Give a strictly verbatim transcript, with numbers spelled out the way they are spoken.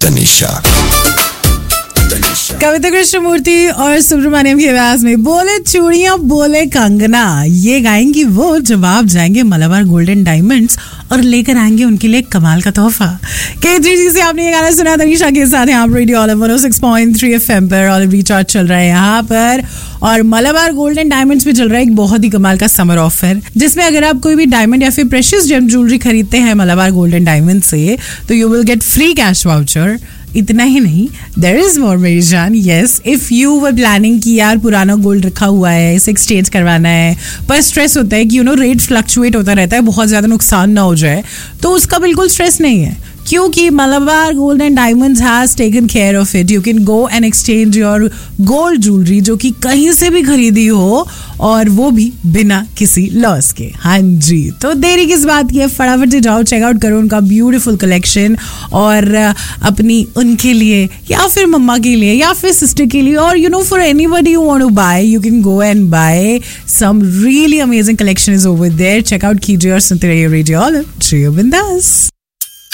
तनिषा। कविता कृष्णमूर्ति और सुब्रमण्यम की आवाज में बोले चूड़ियां बोले कंगना, ये गाएंगी वो जब आप जाएंगे मलाबार गोल्डन डायमंड्स और लेकर आएंगे उनके लिए कमाल का तोहफा। केजरी जी से आपने ये गाना सुना तनिषा के साथ हैं आप रेडियो ऑलिव वन ओ सिक्स पॉइंट थ्री एफएम पर। ऑलिव रिचार्ज चल रहा है यहाँ पर और मलाबार गोल्डन डायमंड्स में चल रहा है एक बहुत ही कमाल का समर ऑफर, जिसमें अगर आप कोई भी डायमंड या फिर प्रेशियस जेम ज्वेलरी खरीदते हैं मलाबार गोल्डन डायमंड से तो you will get free cash voucher. इतना ही नहीं, देयर इज मोर मेरी जान। Yes, if you were planning कि यार पुराना गोल्ड रखा हुआ है, इसे एक्सचेंज करवाना है, पर स्ट्रेस होता है कि यू नो रेट फ्लक्चुएट होता रहता है, बहुत ज्यादा नुकसान ना हो जाए, तो उसका बिल्कुल स्ट्रेस नहीं है क्योंकि Malabar gold and diamonds has taken care of it. You can go and exchange your gold jewellery जो कि कहीं से भी खरीदी हो और वो भी बिना किसी लॉस के। हाँ जी, तो देरी किस बात की है, फटाफट से जाओ, चेकआउट करो उनका ब्यूटीफुल कलेक्शन और अपनी उनके लिए या फिर मम्मा के लिए या फिर सिस्टर के लिए और you know for anybody you want to bye, you can go and bye some really amazing collection is over there. Checkout कीजिए और सुनते रहिए रेडियो ऑलिव, जियो बिंदास।